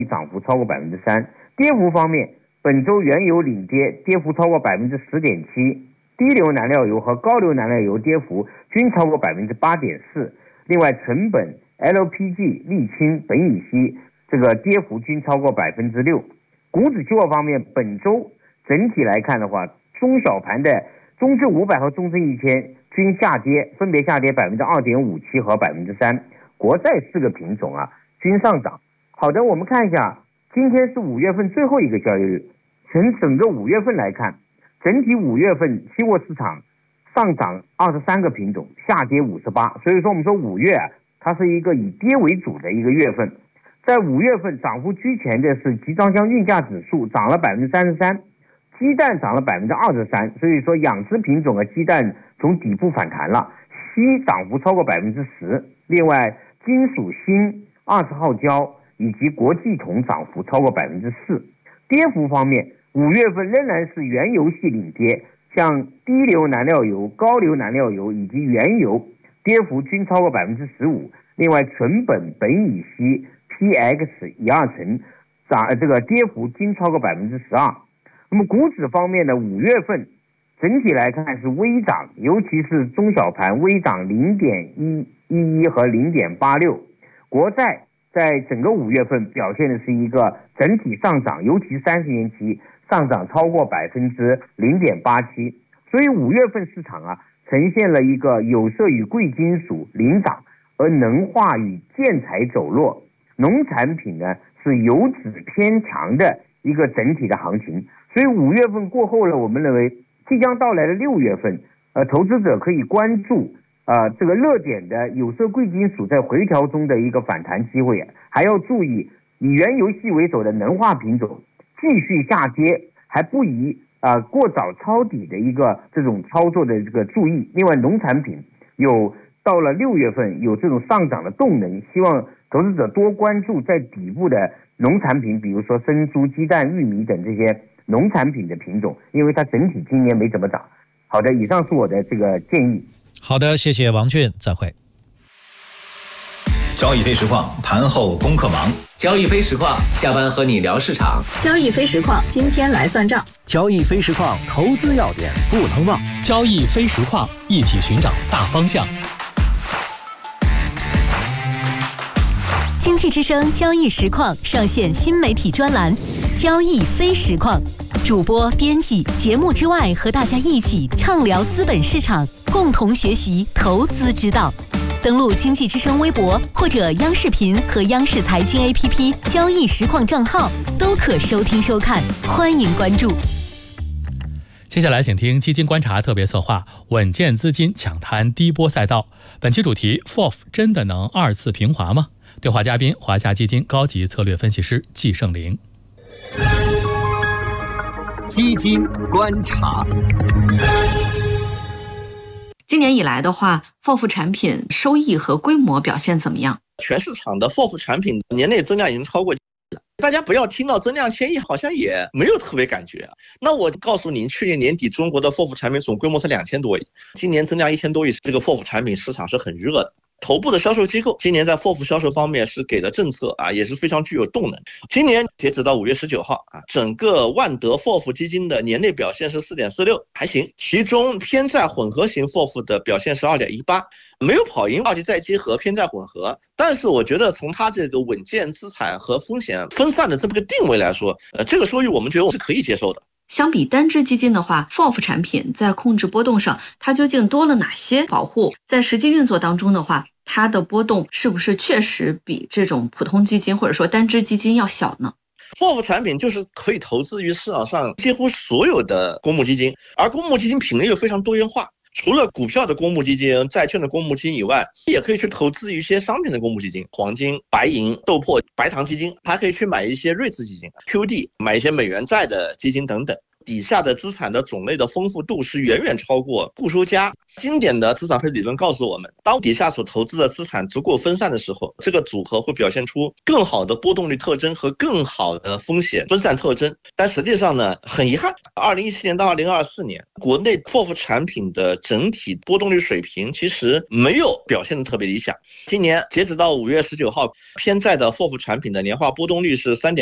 涨幅超过 3%。 跌幅方面，本周原油领跌，跌幅超过 10.7%， 低硫燃料油和高硫燃料油跌幅均超过 8.4%。 另外成本、LPG、沥青、苯乙烯这个跌幅均超过 6%。 股指期货方面，本周整体来看的话，中小盘的中证500和中证1000均下跌，分别下跌 2.57% 和 3%。 国债4个品种均上涨。好的，我们看一下，今天是5月份最后一个交易日，从整个5月份来看，整体5月份期货市场上涨23个品种，下跌58，所以说我们说5月它是一个以跌为主的一个月份。在5月份涨幅居前的是集装箱运价指数涨了 33%， 鸡蛋涨了 23%， 所以说养殖品种的鸡蛋从底部反弹了，锡涨幅超过 10%。 另外金属锌、20号胶以及国际铜涨幅超过 4%。 跌幅方面，5月份仍然是原油系领跌，像低硫燃料油、高硫燃料油以及原油跌幅均超过 15%。 另外纯苯、苯乙烯、PX 乙二醇这个跌幅均超过 12%。 那么股指方面呢，5月份整体来看是微涨，尤其是中小盘微涨 0.11 和 0.86。 国债在整个5月份表现的是一个整体上涨，尤其30年期上涨超过 0.87%。 所以5月份市场呈现了一个有色与贵金属领涨，而能化与建材走弱，农产品呢是油脂偏强的一个整体的行情。所以5月份过后了，我们认为即将到来的6月份，投资者可以关注这个热点的有色贵金属在回调中的一个反弹机会，还要注意以原油系为首的能化品种继续下跌，还不宜过早抄底的一个这种操作的这个注意。另外农产品到了6月份有这种上涨的动能，希望投资者多关注在底部的农产品，比如说生猪、鸡蛋、玉米等这些农产品的品种，因为它整体今年没怎么涨。好的，以上是我的这个建议。 好的，谢谢王俊，再会。 交易非实况，盘后功课忙。 交易非实况，下班和你聊市场。 交易非实况，今天来算账。 交易非实况，投资要点不能忘。 交易非实况，一起寻找大方向。 经济之声交易实况上线新媒体专栏交易非实况，主播编辑节目之外和大家一起畅聊资本市场，共同学习投资之道。登录经济之声微博或者央视频和央视财经 APP 交易实况账号都可收听收看，欢迎关注。 接下来请听基金观察特别策划，稳健资金抢滩低波赛道。本期主题 FOF 真的能2次平滑吗？对话嘉宾华夏基金高级策略分析师季胜林。 基金观察。 今年以来的话 ，FOF 产品收益和规模表现怎么样？ 全市场的 FOF 产品年内增量已经超过，大家不要听到增量1000亿好像也没有特别感觉。那我告诉您，去年年底中国的 FOF 产品总规模才2000多亿，今年增量1000多亿，这个 FOF 产品市场是很热的。头部的销售机构今年在 FOF 销售方面是给的政策也是非常具有动能。今年截止到5月19号整个万德 FOF 基金的年内表现是 4.46， 还行。其中偏债混合型 FOF 的表现是 2.18， 没有跑赢二级债基和偏债混合。但是我觉得从它这个稳健资产和风险分散的这么个定位来说，这个收益我们觉得我是可以接受的。 相比单只基金的话 ，FOF 产品在控制波动上，它究竟多了哪些保护？在实际运作当中的话，它的波动是不是确实比这种普通基金或者说单只基金要小呢？ FOF 产品就是可以投资于市场上几乎所有的公募基金，而公募基金品类又非常多元化。除了股票的公募基金、债券的公募基金以外，也可以去投资一些商品的公募基金，黄金、白银、豆粕、白糖基金，还可以去买一些瑞资基金、QD， 买一些美元债的基金等等。 底下的资产的种类的丰富度是远远超过固收加。经典的资产配置理论告诉我们，当底下所投资的资产足够分散的时候，这个组合会表现出更好的波动率特征和更好的风险分散特征。但实际上呢，很遗憾，2017年到2024年，国内 FOF 产品的整体波动率水平其实没有表现得特别理想。今年截止到5月19号，偏债的 FOF 产品的年化波动率是3.2%。